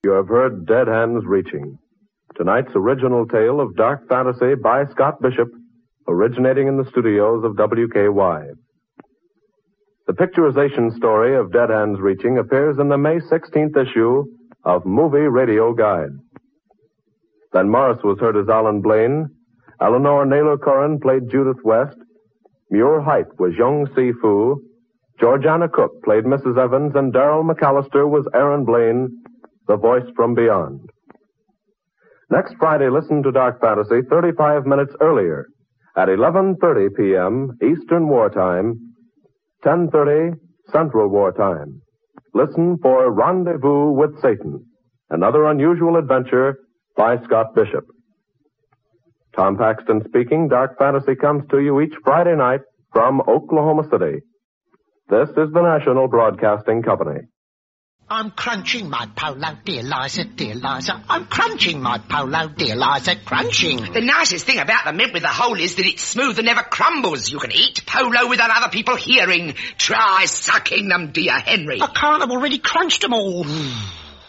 You have heard Dead Hands Reaching, tonight's original tale of dark fantasy by Scott Bishop, originating in the studios of WKY. The picturization story of Dead Hands Reaching appears in the May 16th issue of Movie Radio Guide. Ben Morris was heard as Alan Blaine. Eleanor Naylor Corrin played Judith West. Muir Height was Young Si Fu. Georgiana Cook played Mrs. Evans, and Darrell McAllister was Aaron Blaine, the voice from beyond. Next Friday, listen to Dark Fantasy 35 minutes earlier at 11:30 p.m. Eastern Wartime, 10:30 Central Wartime. Listen for Rendezvous with Satan, another unusual adventure by Scott Bishop. Tom Paxton speaking. Dark Fantasy comes to you each Friday night from Oklahoma City. This is the National Broadcasting Company. I'm crunching my polo, dear Liza, dear Liza. I'm crunching my polo, dear Liza, crunching. The nicest thing about the mint with the hole is that it's smooth and never crumbles. You can eat polo without other people hearing. Try sucking them, dear Henry. I can't, I've already crunched them all.